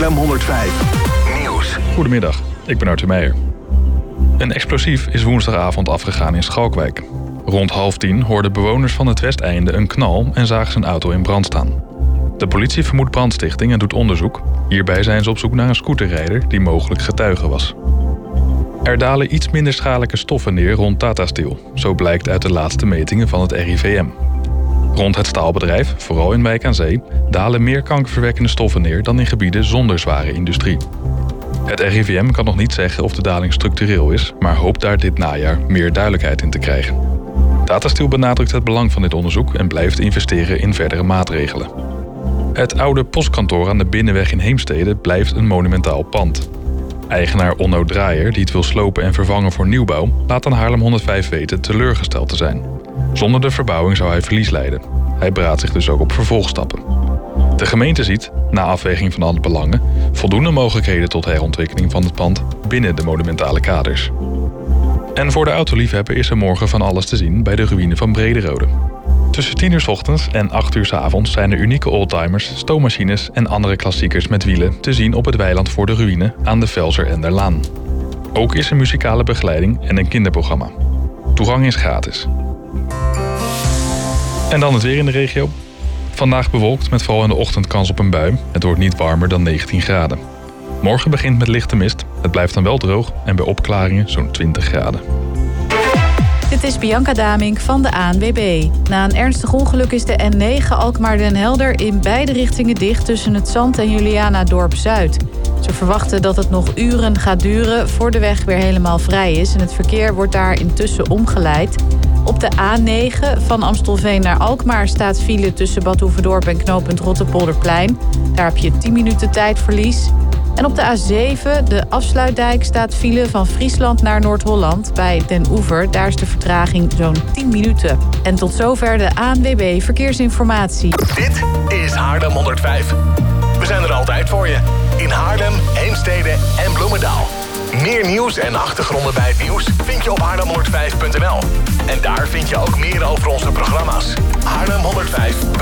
Haarlem 105 Nieuws. Goedemiddag, ik ben Arthur Meijer. Een explosief is woensdagavond afgegaan in Schalkwijk. Rond 9:30 hoorden bewoners van het Westeinde een knal en zagen zijn auto in brand staan. De politie vermoedt brandstichting en doet onderzoek. Hierbij zijn ze op zoek naar een scooterrijder die mogelijk getuige was. Er dalen iets minder schadelijke stoffen neer rond Tata Steel. Zo blijkt uit de laatste metingen van het RIVM. Rond het staalbedrijf, vooral in Wijk aan Zee, dalen meer kankerverwekkende stoffen neer dan in gebieden zonder zware industrie. Het RIVM kan nog niet zeggen of de daling structureel is, maar hoopt daar dit najaar meer duidelijkheid in te krijgen. Tata Steel benadrukt het belang van dit onderzoek en blijft investeren in verdere maatregelen. Het oude postkantoor aan de Binnenweg in Heemstede blijft een monumentaal pand. Eigenaar Onno Draaier, die het wil slopen en vervangen voor nieuwbouw, laat aan Haarlem 105 weten teleurgesteld te zijn. Zonder de verbouwing zou hij verlies lijden. Hij beraadt zich dus ook op vervolgstappen. De gemeente ziet, na afweging van alle belangen, voldoende mogelijkheden tot herontwikkeling van het pand binnen de monumentale kaders. En voor de autoliefhebber is er morgen van alles te zien bij de ruïne van Brederode. Tussen 10 uur 's ochtends en 8 uur 's avonds zijn er unieke oldtimers, stoommachines en andere klassiekers met wielen te zien op het weiland voor de ruïne aan de Velser en der Laan. Ook is er muzikale begeleiding en een kinderprogramma. Toegang is gratis. En dan het weer in de regio. Vandaag bewolkt met vooral in de ochtend kans op een bui. Het wordt niet warmer dan 19 graden. Morgen begint met lichte mist. Het blijft dan wel droog en bij opklaringen zo'n 20 graden. Dit is Bianca Damink van de ANWB. Na een ernstig ongeluk is de N9 Alkmaar-Den Helder in beide richtingen dicht tussen het Zand en Juliana-dorp-Zuid. Ze verwachten dat het nog uren gaat duren voor de weg weer helemaal vrij is. En het verkeer wordt daar intussen omgeleid. Op de A9 van Amstelveen naar Alkmaar staat file tussen Bad Hoeverdorp en knooppunt Rotterpolderplein. Daar heb je 10 minuten tijdverlies. En op de A7, de afsluitdijk, staat file van Friesland naar Noord-Holland. Bij Den Oever, daar is de vertraging zo'n 10 minuten. En tot zover de ANWB Verkeersinformatie. Dit is Haarlem 105. We zijn er altijd voor je. In Haarlem, Heemstede en Bloemendaal. Meer nieuws en achtergronden bij het nieuws vind je op haarlem105.nl. En daar vind je ook meer over onze programma's. Haarlem105.